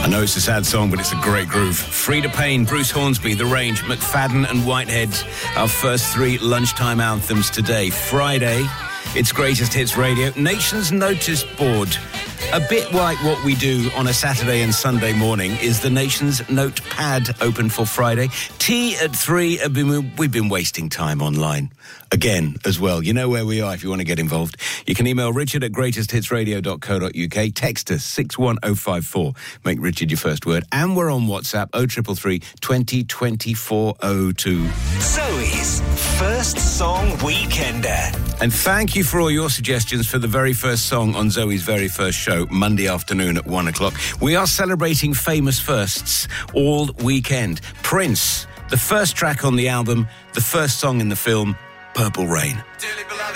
I know it's a sad song, but it's a great groove. Frida Payne, Bruce Hornsby, The Range, McFadden and Whitehead. Our first three lunchtime anthems today. Friday, it's Greatest Hits Radio. Nation's Notice Board. A bit like what we do on a Saturday and Sunday morning is the Nation's Notepad open for Friday. Tea at 3. We've been wasting time online. Again, as well. You know where we are if you want to get involved. You can email Richard at greatesthitsradio.co.uk. Text us 61054. Make Richard your first word. And we're on WhatsApp 0333 20 2402. Zoe's First Song Weekender. And thank you for all your suggestions for the very first song on Zoe's very first show, Monday afternoon at 1 o'clock. We are celebrating famous firsts all weekend. Prince, the first track on the album, the first song in the film, Purple Rain.